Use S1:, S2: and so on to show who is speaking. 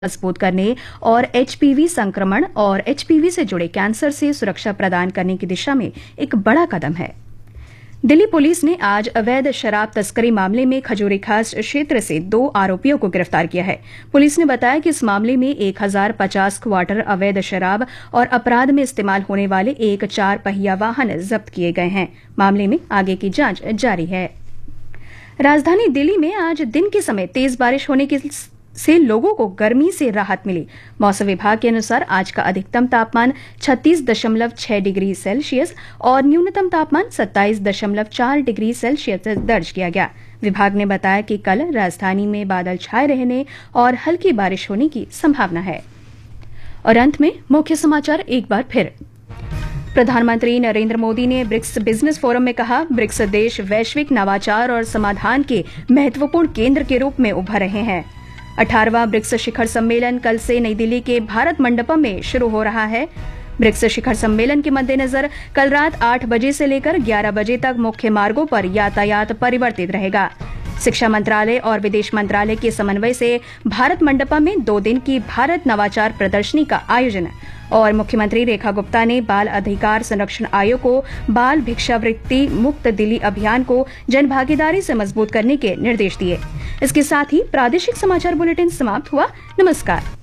S1: मजबूत करने और एचपीवी संक्रमण और एचपीवी से जुड़े कैंसर से सुरक्षा प्रदान करने की दिशा में एक बड़ा कदम है। दिल्ली पुलिस ने आज अवैध शराब तस्करी मामले में खजूरी खास क्षेत्र से 2 आरोपियों को गिरफ्तार किया है। पुलिस ने बताया कि इस मामले में 1050 क्वार्टर अवैध शराब और अपराध में इस्तेमाल होने वाले एक 4 पहिया वाहन जब्त किए गए हैं। मामले में आगे की जांच जारी है। राजधानी दिल्ली में आज दिन के समय तेज बारिश होने से लोगों को गर्मी से राहत मिली। मौसम विभाग के अनुसार आज का अधिकतम तापमान 36.6 डिग्री सेल्सियस और न्यूनतम तापमान 27.4 डिग्री सेल्सियस दर्ज किया गया। विभाग ने बताया कि कल राजधानी में बादल छाए रहने और हल्की बारिश होने की संभावना है। और अंत में मुख्य समाचार एक बार फिर। प्रधानमंत्री नरेंद्र मोदी ने ब्रिक्स बिजनेस फोरम में कहा, ब्रिक्स देश वैश्विक नवाचार और समाधान के महत्वपूर्ण केंद्र के रूप में उभर रहे हैं। 18वां ब्रिक्स शिखर सम्मेलन कल से नई दिल्ली के भारत मंडपम में शुरू हो रहा है। ब्रिक्स शिखर सम्मेलन के मद्देनजर कल रात 8 बजे से लेकर 11 बजे तक मुख्य मार्गों पर यातायात परिवर्तित रहेगा। शिक्षा मंत्रालय और विदेश मंत्रालय के समन्वय से भारत मंडपम में 2 दिन की भारत नवाचार प्रदर्शनी का आयोजन और मुख्यमंत्री रेखा गुप्ता ने बाल अधिकार संरक्षण आयोग को बाल भिक्षावृत्ति मुक्त दिल्ली अभियान को जनभागीदारी से मजबूत करने के निर्देश दिए। इसके साथ ही प्रादेशिक समाचार बुलेटिन समाप्त हुआ। नमस्कार।